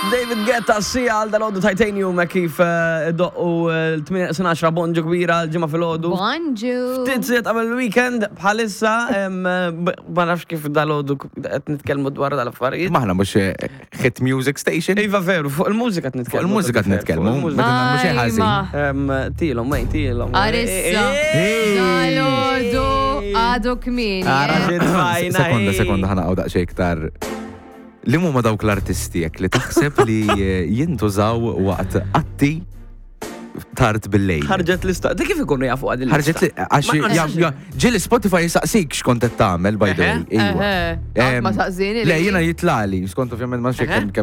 David Guetta s-sija għal dal-ħodu Titanium kif doqqu l-8 bonġu kbira l-ġimma fil-ħodu. Bonġu. Ftit qabel il-weekend bħalissa ma nafx kif dal-ħodu qed nitkellmu dwar dal-affarijiet. Maħna mhux hit music station. Iva veru, fuq il-mużika qed nitkellmu. Il-mużika qed nitkellmu. Mhux ħażin. Tilhom. Arissa. Dal-ħodu għadu kmini. Sekonda ħanaqgħu daqsxejn iktar. Li huma dawk l-artisti jekk li taħseb li jintużaw waqt qatti tard bil-lejl. Ħarġet l-istoq. Dik kif ikunu jafu għad il-lista? Ħarġet li għax ġieli Spotify jisaqsik x'kont qed tagħmel by the way. Ma taqżini. Le jiena jitlali, skont ovvjament ma xejn kemm